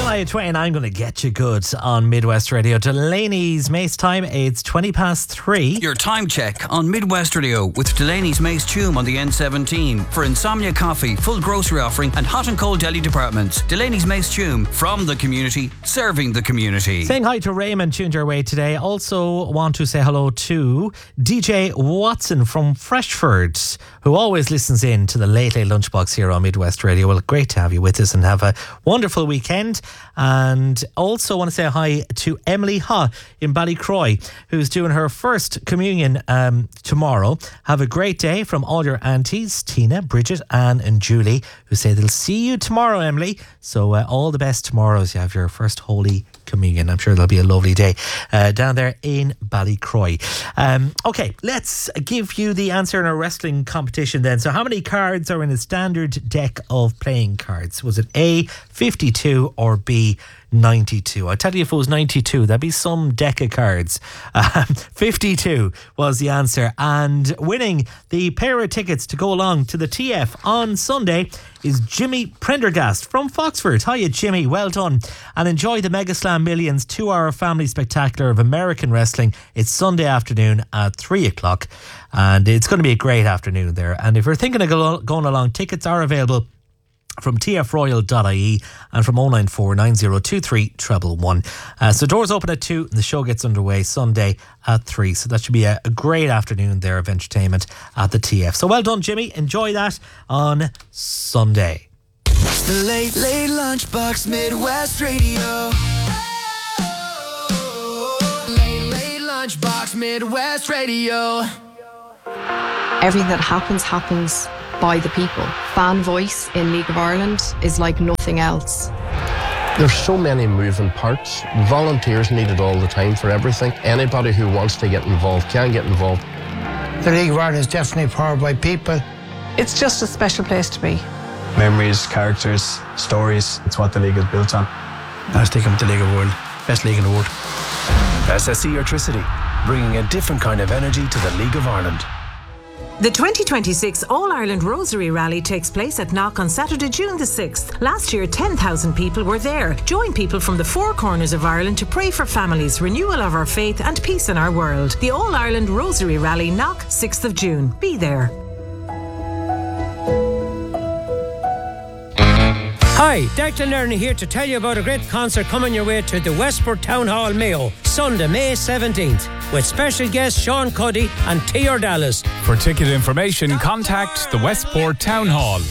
Shania Twain, I'm going to get you good on Midwest Radio. Delaney's Mace time, it's 3:20. Your time check on Midwest Radio with Delaney's Mace Tume on the N17 for insomnia coffee, full grocery offering and hot and cold deli departments. Delaney's Mace Tume, from the community, serving the community. Saying hi to Raymond, tuned your way today. Also want to say hello to DJ Watson from Freshford, who always listens in to the Late Lunchbox here on Midwest Radio. Well, great to have you with us and have a wonderful weekend. And also want to say hi to Emily Ha in Ballycroy, who's doing her first communion tomorrow. Have a great day from all your aunties, Tina, Bridget, Anne and Julie, who say they'll see you tomorrow, Emily. So all the best tomorrow as you have your first Holy Communion. I'm sure there'll be a lovely day down there in Ballycroy. Okay, let's give you the answer in our wrestling competition then. So how many cards are in a standard deck of playing cards? Was it A, 52 or B, 92? I tell you, if it was 92, that'd be some deck of cards. 52 was the answer, and winning the pair of tickets to go along to the TF on Sunday is Jimmy Prendergast from Foxford. Hiya Jimmy, well done, and enjoy the Mega Slam Millions 2-hour family spectacular of American wrestling. It's Sunday afternoon at 3 o'clock, and it's going to be a great afternoon there. And if you're thinking of going along, tickets are available from tfroyal.ie and from 094 9023 111. So doors open at 2 and the show gets underway Sunday at 3. So that should be a great afternoon there of entertainment at the TF. So well done, Jimmy. Enjoy that on Sunday. The Late Lunchbox, Midwest Radio. Late Lunchbox, Midwest Radio. Everything that happens by the people. Fan voice in League of Ireland is like nothing else. There's so many moving parts. Volunteers needed all the time for everything. Anybody who wants to get involved can get involved. The League of Ireland is definitely powered by people. It's just a special place to be. Memories, characters, stories. It's what the league is built on. I stick them to the League of the World. Best league in the world. SSE Electricity, bringing a different kind of energy to the League of Ireland. The 2026 All-Ireland Rosary Rally takes place at Knock on Saturday, June the 6th. Last year, 10,000 people were there. Join people from the four corners of Ireland to pray for families, renewal of our faith and peace in our world. The All-Ireland Rosary Rally, Knock, 6th of June. Be there. Hi, Declan Lerner here to tell you about a great concert coming your way to the Westport Town Hall, Mayo, Sunday, May 17th, with special guests Sean Cuddy and T.R. Dallas. For ticket information, contact the Westport Town Hall.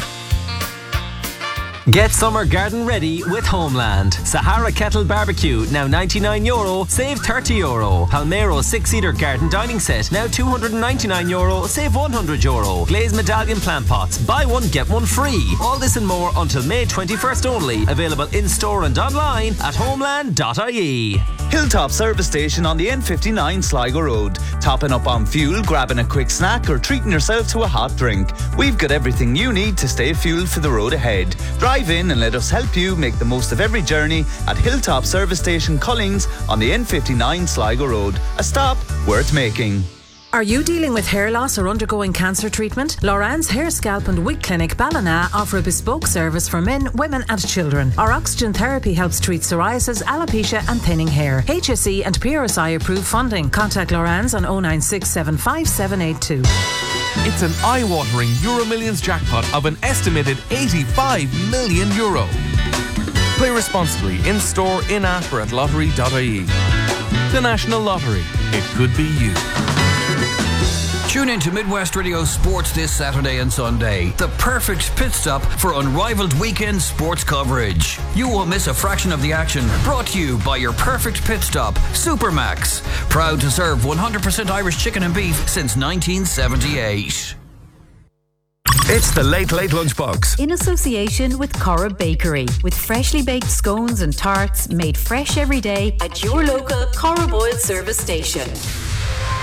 Get summer garden ready with Homeland. Sahara Kettle Barbecue, now €99, save €30. Palmero 6-seater garden dining set, now €299, save €100. Glazed medallion plant pots, buy one get one free. All this and more until May 21st only. Available in store and online at homeland.ie. Hilltop Service Station on the N59 Sligo Road. Topping up on fuel, grabbing a quick snack or treating yourself to a hot drink. We've got everything you need to stay fueled for the road ahead. Drive in and let us help you make the most of every journey at Hilltop Service Station Cullings on the N59 Sligo Road. A stop worth making. Are you dealing with hair loss or undergoing cancer treatment? Loran's Hair, Scalp and Wig Clinic Ballina offer a bespoke service for men, women and children. Our oxygen therapy helps treat psoriasis, alopecia and thinning hair. HSE and PRSI approved funding. Contact Loran's on 096 75782. It's an eye-watering Euro Millions jackpot of an estimated €85 million. Play responsibly in-store, in-app or at lottery.ie. The National Lottery. It could be you. Tune in to Midwest Radio Sports this Saturday and Sunday. The perfect pit stop for unrivaled weekend sports coverage. You won't miss a fraction of the action. Brought to you by your perfect pit stop, Supermax. Proud to serve 100% Irish chicken and beef since 1978. It's the Late Lunchbox. In association with Cora Bakery, with freshly baked scones and tarts made fresh every day at your local Cora Boyle service station.